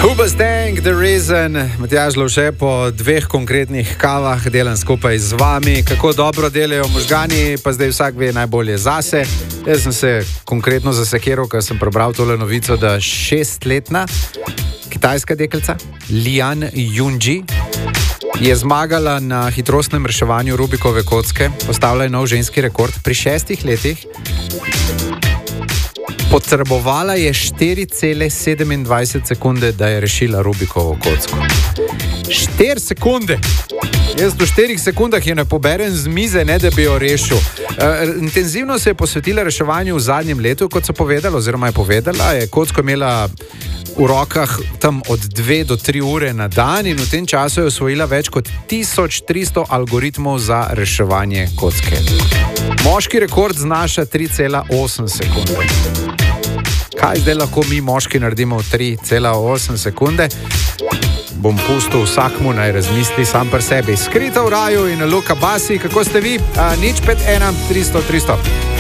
Hoobastank, The Reason, Matjaž Lovše po 2 konkretnih kavah delam skupaj z vami, kako dobro delajo možgani, pa zdaj vsak ve najbolje zase. Jaz sem se konkretno zasekiral, ker sem prebral tole novico, da 6-letna kitajska deklica Lian Yunji je zmagala na hitrostnem reševanju Rubikove kocke, postavila je nov ženski rekord pri 6 letih. Potrebovala je 4,27 sekunde, da je rešila Rubikovo kocko. 4 sekunde! Jaz v 4 sekundah je ne poberem z mize, ne da bi jo rešil. Intenzivno se je posvetila reševanju v zadnjem letu, kot so povedali, oziroma je povedala, je kocko imela v rokah tam od 2 do 3 ure na dan in v tem času je osvojila več kot 1300 algoritmov za reševanje kocke. Moški rekord znaša 3,8 sekunde. Kaj zdaj lahko mi moški naredimo v 3,8 sekunde? Bom pustil vsakmu naj razmisli sam pri sebi. Skrita v raju in Luka Basi, kako ste vi? 051 300 300.